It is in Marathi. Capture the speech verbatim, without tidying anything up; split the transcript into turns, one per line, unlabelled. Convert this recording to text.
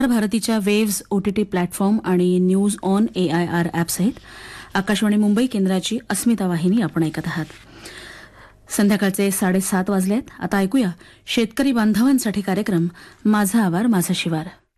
भारतीच्या वेव्हज ओटीटी प्लॅटफॉर्म आणि news on AIR ॲपसहित Akashvani Mumbai केंद्राची अस्मिता वाहिनी आपण ऐकत आहात. संध्याकाळचे साडेसात वाजलेत. आता ऐकूया शेतकरी बांधवांसाठी कार्यक्रम माझा आवार माझा शिवार.